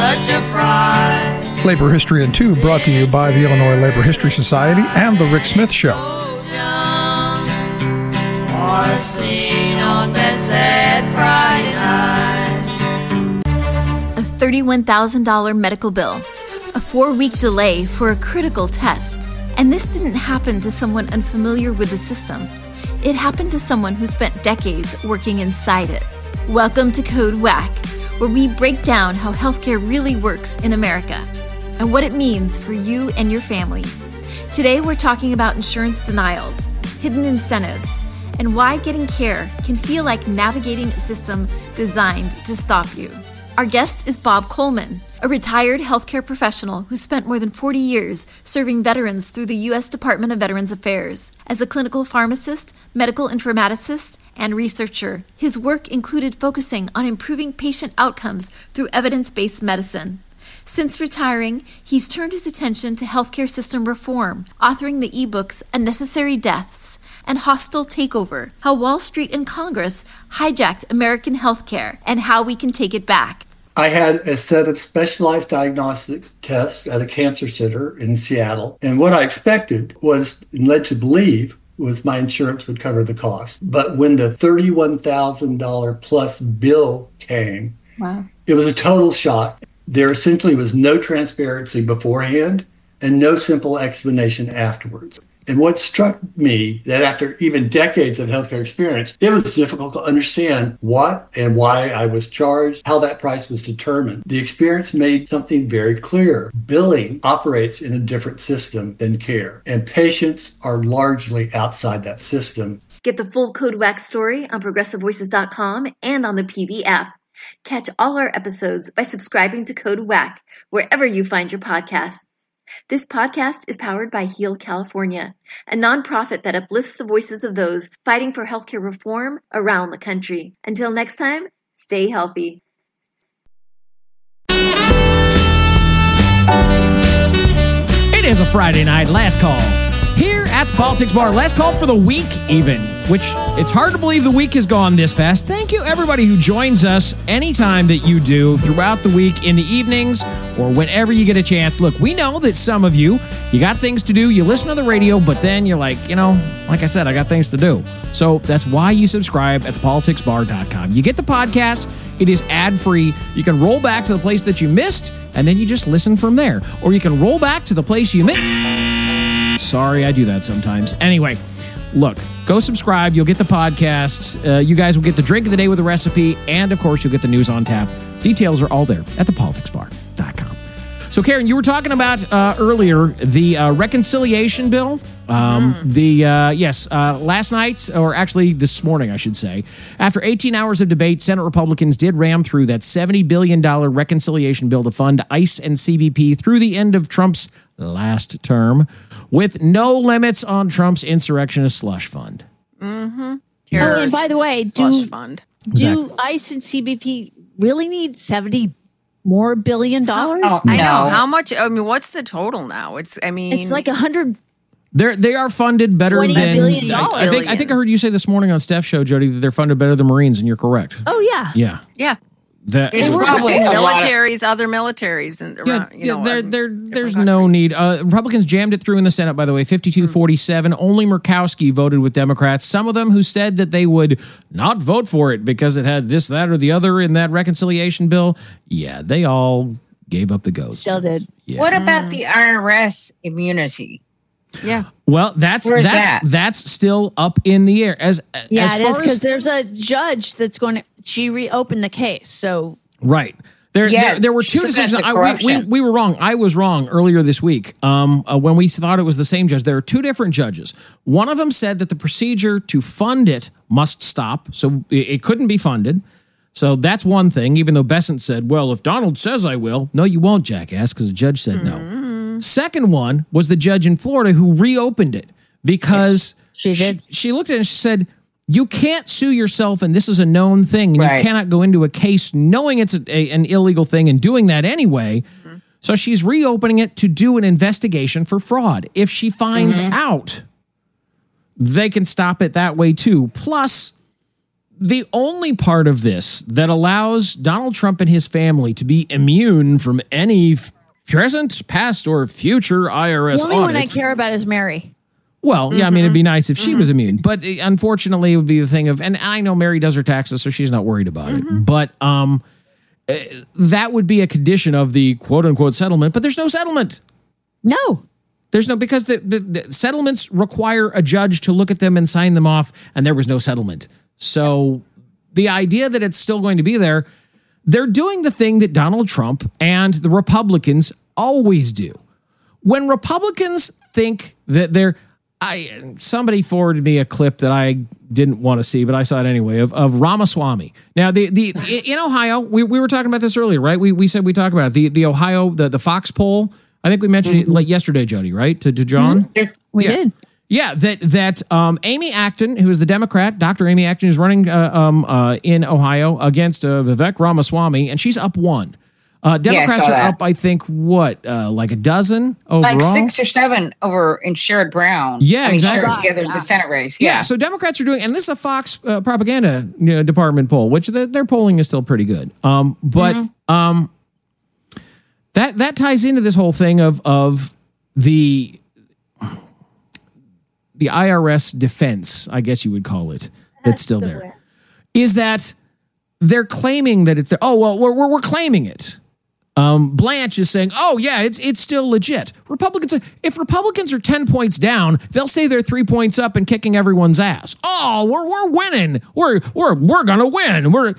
such a fright. Labor History in 2 brought to you by the Illinois Labor History Society and The Rick Smith Show. Or seen on that sad Friday night. A $31,000 medical bill, a 4-week delay for a critical test. And this didn't happen to someone unfamiliar with the system. It happened to someone who spent decades working inside it. Welcome to Code Whack, where we break down how healthcare really works in America and what it means for you and your family. Today, we're talking about insurance denials, hidden incentives, and why getting care can feel like navigating a system designed to stop you. Our guest is Bob Coleman, a retired healthcare professional who spent more than 40 years serving veterans through the U.S. Department of Veterans Affairs. As a clinical pharmacist, medical informaticist, and researcher, his work included focusing on improving patient outcomes through evidence-based medicine. Since retiring, he's turned his attention to healthcare system reform, authoring the ebooks Unnecessary Deaths and Hostile Takeover, How Wall Street and Congress Hijacked American Healthcare and How We Can Take It Back. I had a set of specialized diagnostic tests at a cancer center in Seattle. And what I expected was, and led to believe, was my insurance would cover the cost. But when the $31,000 plus bill came, wow, it was a total shock. There essentially was no transparency beforehand and no simple explanation afterwards. And what struck me, that after even decades of healthcare experience, it was difficult to understand what and why I was charged, how that price was determined. The experience made something very clear. Billing operates in a different system than care, and patients are largely outside that system. Get the full Code Whack story on ProgressiveVoices.com and on the PV app. Catch all our episodes by subscribing to Code Whack wherever you find your podcasts. This podcast is powered by Heal California, a nonprofit that uplifts the voices of those fighting for healthcare reform around the country. Until next time, stay healthy. It is a Friday night last call here at the Politics Bar. Last call for the week even, which it's hard to believe the week has gone this fast. Thank you everybody who joins us anytime that you do throughout the week in the evenings or whenever you get a chance. Look, we know that some of you got things to do. You listen to the radio, but then you're like, like I said, I got things to do. So that's why you subscribe at thepoliticsbar.com. You get the podcast. It is ad-free. You can roll back to the place that you missed, and then you just listen from there. Or you can roll back to the place you missed. Sorry, I do that sometimes. Anyway, look, go subscribe. You'll get the podcast. You guys will get the drink of the day with a recipe. And, of course, you'll get the news on tap. Details are all there at thepoliticsbar.com. So, Karen, you were talking about earlier the reconciliation bill. Last night, or actually this morning, I should say, after 18 hours of debate, Senate Republicans did ram through that $70 billion reconciliation bill to fund ICE and CBP through the end of Trump's last term, with no limits on Trump's insurrectionist slush fund. Mm-hmm. And by the way, do ICE and CBP really need $70 more billion? Oh, I know. How much? I mean, what's the total now? It's like 100. They are funded better than billion. I think I heard you say this morning on Steph's show, Jody, that they're funded better than Marines, and you're correct. Oh yeah. It's probably militaries, other militaries, and there's no need. Republicans jammed it through in the Senate, by the way, 52-47. Only Murkowski voted with Democrats. Some of them who said that they would not vote for it because it had this, that, or the other in that reconciliation bill. Yeah, they all gave up the ghost. Still did. Yeah. What about the IRS immunity? Yeah. Well, that's still up in the air. It is because there's a judge that's she reopened the case. So right. There were two decisions. We were wrong. I was wrong earlier this week when we thought it was the same judge. There are two different judges. One of them said that the procedure to fund it must stop, so it couldn't be funded. So that's one thing, even though Bessent said, well, if Donald says I will. No, you won't, jackass, because the judge said no. Second one was the judge in Florida who reopened it because she looked at it and she said, you can't sue yourself, and this is a known thing, and you cannot go into a case knowing it's an illegal thing and doing that anyway. Mm-hmm. So she's reopening it to do an investigation for fraud. If she finds out, they can stop it that way too. Plus, the only part of this that allows Donald Trump and his family to be immune from any present, past, or future IRS the only audit. one I care about is Mary. Well, yeah, I mean, it'd be nice if she was immune. But unfortunately, it would be the thing of, and I know Mary does her taxes, so she's not worried about it. But that would be a condition of the quote-unquote settlement. But there's no settlement. No. There's no, because the settlements require a judge to look at them and sign them off, and there was no settlement. So the idea that it's still going to be there, they're doing the thing that Donald Trump and the Republicans always do. When Republicans think that somebody forwarded me a clip that I didn't want to see, but I saw it anyway, of Ramaswamy. Now, in Ohio, we were talking about this earlier, right? We said we talked about it. The Ohio, the Fox poll, I think we mentioned it like yesterday, Jody, right? To John? We did. Yeah, that Amy Acton, who is the Democrat, Dr. Amy Acton, is running in Ohio against Vivek Ramaswamy, and she's up 1. Democrats are up, I think, like a dozen overall? Like 6 or 7 over in Sherrod Brown. Yeah, exactly. The Senate race. Yeah, so Democrats are doing, and this is a Fox propaganda department poll, which their polling is still pretty good. That ties into this whole thing of the IRS defense, I guess you would call it, that's still there, is that they're claiming that it's there. Oh, well, we're claiming it. Blanche is saying, oh, yeah, it's still legit. If Republicans are 10 points down, they'll say they're 3 points up and kicking everyone's ass. Oh, we're winning. We're going to win.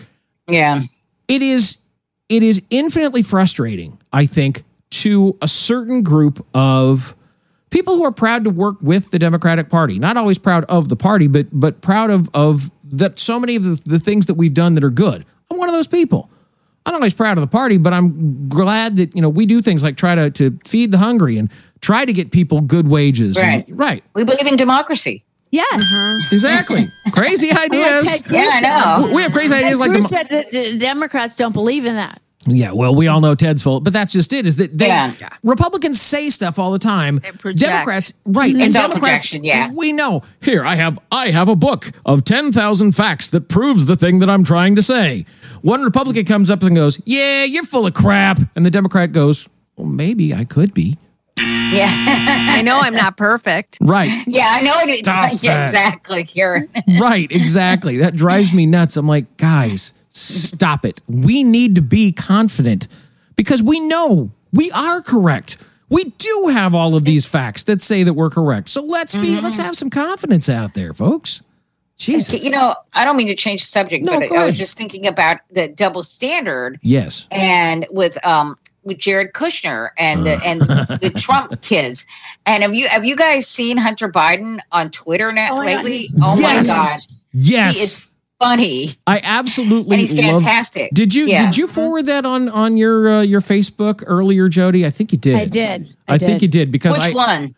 It is infinitely frustrating, I think, to a certain group of people who are proud to work with the Democratic Party. Not always proud of the party, but proud of that so many of the things that we've done that are good. I'm one of those people. I'm not always proud of the party, but I'm glad that, we do things like try to feed the hungry and try to get people good wages. Right. Right. We believe in democracy. Yes. Exactly. Crazy ideas. I know. We have crazy ideas like Cruz said that the Democrats don't believe in that. Yeah, well, we all know Ted's fault, but that's just it, is that Republicans say stuff all the time. Democrats, right. It's and all Democrats, projection, we know. Here, I have a book of 10,000 facts that proves the thing that I'm trying to say. One Republican comes up and goes, yeah, you're full of crap. And the Democrat goes, well, maybe I could be. Yeah. I know I'm not perfect. Right. Yeah, I know it. Exactly, Karen. Right, exactly. That drives me nuts. I'm like, guys, stop it. We need to be confident because we know we are correct. We do have all of these facts that say that we're correct. So let's have some confidence out there, folks. Jesus. I don't mean to change the subject, but I was just thinking about the double standard. Yes. And with Jared Kushner and the Trump kids. And have you guys seen Hunter Biden on Twitter lately? Oh my God. Yes. He is funny. I absolutely and he's fantastic. Did you forward that on your Facebook earlier, Jody? I think you did. I did. I think you did because Which one?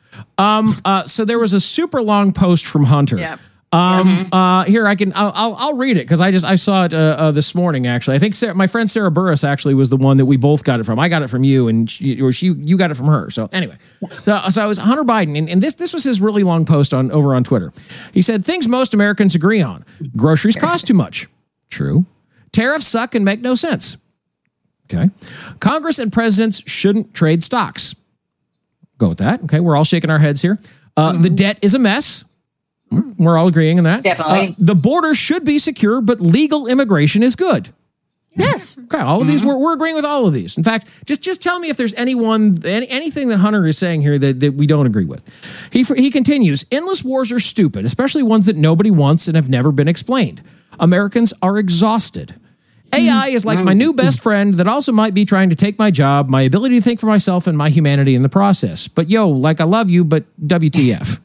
So there was a super long post from Hunter. Yeah. Here I'll read it because I saw it this morning. Actually, I think my friend Sarah Burris actually was the one that we both got it from. I got it from you, and you got it from her. So anyway, so it was Hunter Biden, and this was his really long post over on Twitter. He said things most Americans agree on: groceries cost too much. True. Tariffs suck and make no sense. Okay. Congress and presidents shouldn't trade stocks. Go with that. Okay, we're all shaking our heads here. The debt is a mess. We're all agreeing on that. Definitely. The border should be secure, but legal immigration is good. Yes. Okay, all of these, we're agreeing with all of these. In fact, just tell me if there's anything that Hunter is saying here that we don't agree with. He continues, endless wars are stupid, especially ones that nobody wants and have never been explained. Americans are exhausted. AI is like my new best friend that also might be trying to take my job, my ability to think for myself, and my humanity in the process. But I love you, but WTF.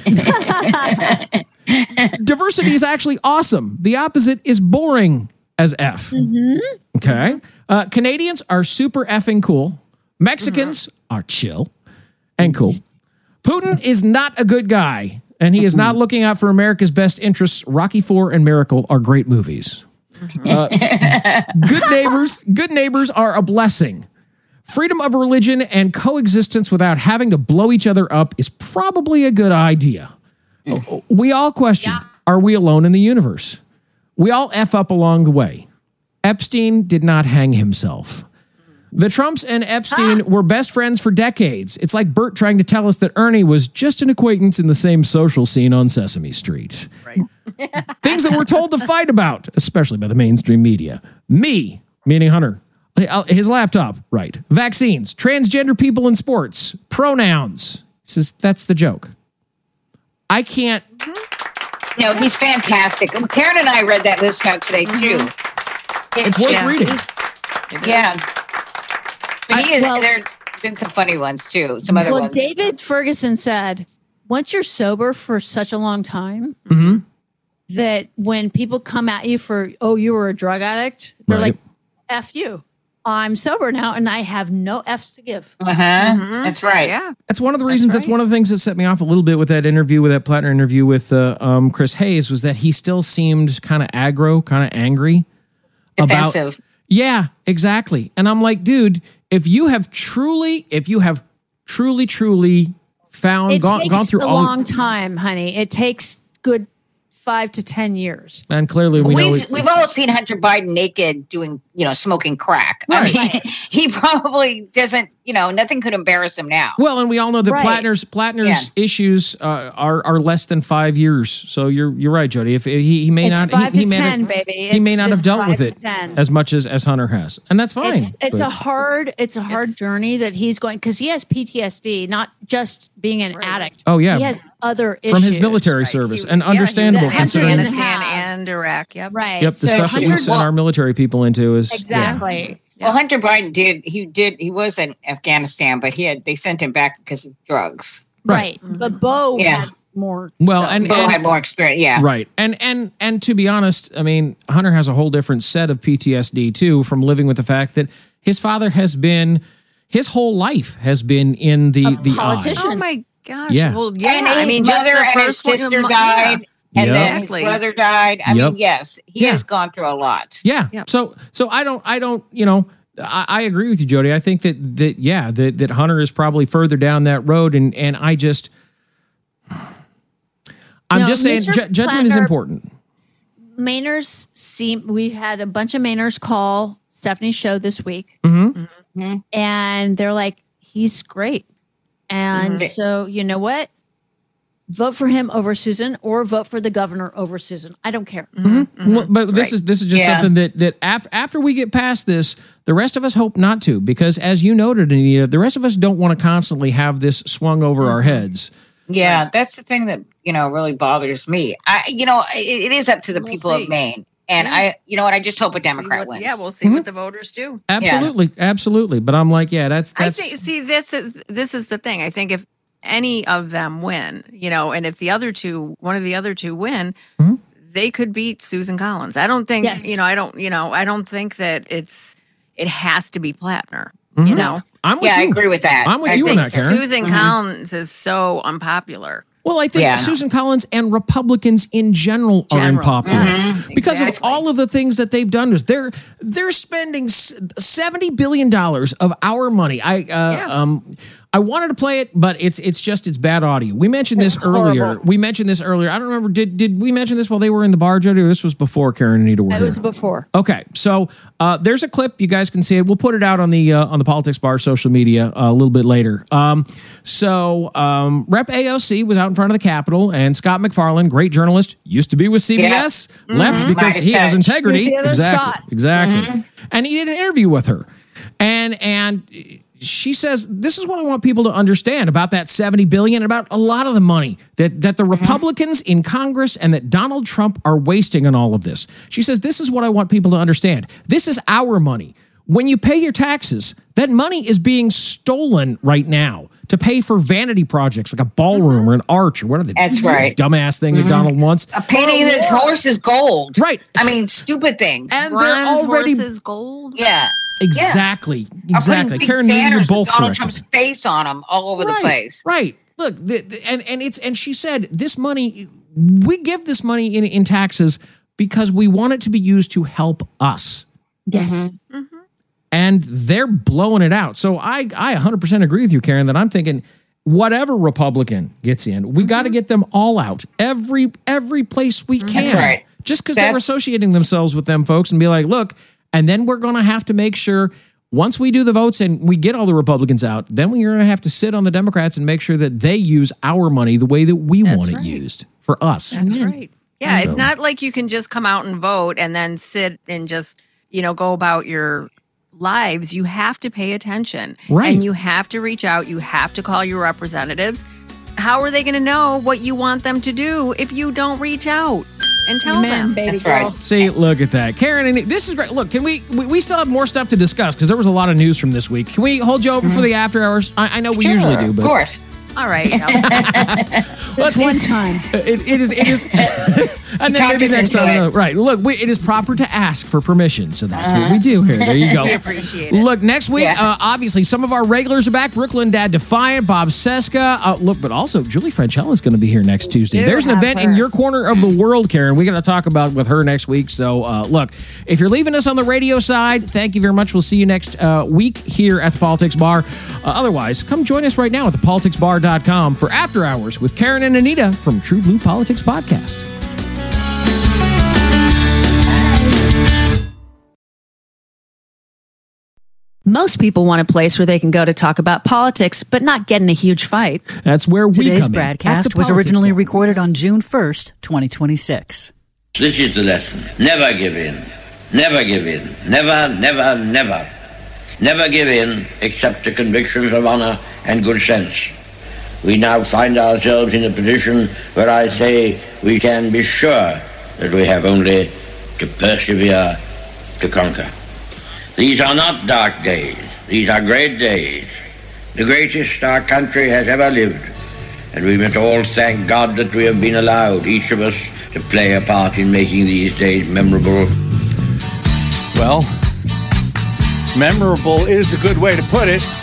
Diversity is actually awesome. The opposite is boring as F. Okay. Canadians are super effing cool. Mexicans are chill and cool. Putin is not a good guy, and he is not looking out for America's best interests. Rocky IV and Miracle are great movies. Good neighbors are a blessing. Freedom of religion and coexistence without having to blow each other up is probably a good idea. We all question, are we alone in the universe? We all F up along the way. Epstein did not hang himself. The Trumps and Epstein were best friends for decades. It's like Bert trying to tell us that Ernie was just an acquaintance in the same social scene on Sesame Street. Right. Things that we're told to fight about, especially by the mainstream media. Me, meaning Hunter. His laptop, right. Vaccines, transgender people in sports, pronouns. He says, that's the joke. I can't. No, he's fantastic. Karen and I read that list out today, too. It's worth reading. Yeah. But there have been some funny ones, too. Some other ones. David Ferguson said, once you're sober for such a long time, that when people come at you for, you were a drug addict, they're like, F you. I'm sober now, and I have no F's to give. That's right. Yeah. That's one of the reasons. That's one of the things that set me off a little bit with that interview, with that Plattner interview with Chris Hayes, was that he still seemed kind of aggro, kind of angry. Defensive. Yeah, exactly. And I'm like, dude, if you have truly found, gone through a long time, honey. It takes good 5 to 10 years. And clearly we've all seen Hunter Biden naked doing, smoking crack. Right. I mean, he probably doesn't, nothing could embarrass him now. Well, and we all know that Plattner's issues are less than 5 years. So you're right, Jody. If he may it's not, 5 he to may 10, not, baby. He may not have dealt with it 10. as much as Hunter has, and that's fine. It's a hard journey that he's going, because he has PTSD, not just being an addict. Oh yeah, he has other issues from his military service, and understandable considering Afghanistan and Iraq. Yep. Right. Yep. The stuff that we send our military people into is exactly. Yeah. Well, Hunter Biden he was in Afghanistan, but they sent him back because of drugs. Right. But Bo had more. Well, and Bo had more experience. Yeah. Right. And to be honest, I mean, Hunter has a whole different set of PTSD too, from living with the fact that his father his whole life has been in the politician. Oh my gosh. Yeah. Well, yeah. And his mother and his sister died. Yeah. And then his brother died. I mean, yes, he has gone through a lot. Yeah. Yep. So I don't, I agree with you, Jody. I think that Hunter is probably further down that road. And I'm just saying judgment is important. We had a bunch of Mainers call Stephanie's show this week. And they're like, he's great. And so, you know what? Vote for him over Susan, or vote for the governor over Susan. I don't care. Well, but this is just something that after we get past this, the rest of us hope not to, because as you noted, Anita, the rest of us don't want to constantly have this swung over our heads. Yeah, that's the thing that really bothers me. It is up to the people of Maine. And I just hope a Democrat wins. Yeah, we'll see what the voters do. Absolutely. But I'm like, that's. I think. See, this is the thing. I think if any of them win, and if one of the other two win, they could beat Susan Collins. I don't think. Yes. I don't think that it has to be Plattner. I'm with you. I agree with that. I'm with you on that, Karen. Susan Collins is so unpopular. Well, I think Susan Collins and Republicans in general are unpopular because of all of the things that they've done. They're spending $70 billion of our money. I wanted to play it, but it's bad audio. We mentioned this earlier. I don't remember. Did we mention this while they were in the bar, Jody? Or this was before Karen and Anita were here? It was before. Okay, so there's a clip. You guys can see it. We'll put it out on the Politics Bar social media a little bit later. Rep AOC was out in front of the Capitol, and Scott McFarlane, great journalist, used to be with CBS, left because he has integrity. Exactly. And he did an interview with her, and she says, this is what I want people to understand about that $70 billion, about a lot of the money that the Republicans in Congress and that Donald Trump are wasting on all of this. She says, this is what I want people to understand. This is our money. When you pay your taxes, that money is being stolen right now to pay for vanity projects like a ballroom or an arch or whatever the dumbass thing that Donald wants. A painting that's horse is gold. Right. I mean, stupid things. And they're already horses gold. Yeah. Exactly. Karen, you're both Donald Trump's face on them all over the place. Right. Look, and she said this money, we give this money in taxes because we want it to be used to help us. Yes. And they're blowing it out. So I 100% agree with you, Karen, that I'm thinking whatever Republican gets in, we got to get them all out. Every place we can. That's right. just because they're associating themselves with them folks and be like, look, and then we're going to have to make sure once we do the votes and we get all the Republicans out, then we're going to have to sit on the Democrats and make sure that they use our money the way that we want it used for us. That's right. Yeah, it's not like you can just come out and vote and then sit and just, go about your lives. You have to pay attention. Right. And you have to reach out. You have to call your representatives. How are they going to know what you want them to do if you don't reach out and tell them? Baby That's girl. right. See, look at that. Karen, and this is great. Look, can we still have more stuff to discuss because there was a lot of news from this week. Can we hold you over for the after hours? I know we usually do, but Of course. All right. That's one time. It is, and then Talk maybe us next into time. it. Right. Look, it is proper to ask for permission, so that's what we do here. There you go. We appreciate it. Look, next week, Yeah. obviously, some of our regulars are back. Brooklyn Dad Defiant, Bob Seska. Look, but also Julie Franchella is going to be here next Tuesday. do There's an have event her. in your corner of the world, Karen. We're going to talk about with her next week. So, look, if you're leaving us on the radio side, thank you very much. We'll see you next week here at the Politics Bar. Otherwise, come join us right now at thepoliticsbar.com for After Hours with Karen and Anita from True Blue Politics Podcast. Most people want a place where they can go to talk about politics, but not get in a huge fight. That's where we Today's come in. broadcast At the was Politics originally Bar. recorded on June 1st, 2026. This is the lesson. Never give in. Never give in. Never, never, never. Never give in except to convictions of honor and good sense. We now find ourselves in a position where I say we can be sure that we have only to persevere to conquer. These are not dark days. These are great days. The greatest our country has ever lived. And we must all thank God that we have been allowed, each of us, to play a part in making these days memorable. Well, memorable is a good way to put it.